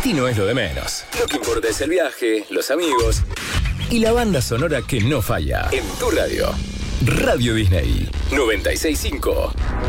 destino es lo de menos. Lo que importa es el viaje, los amigos y la banda sonora que no falla. En tu radio. Radio Disney 96.5.